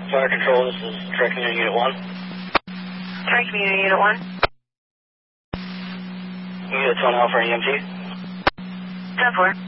Fire Control, this is Tri-Community Unit 1. Tri-Community Unit 1. Unit 1 Alpha EMT. 10-4.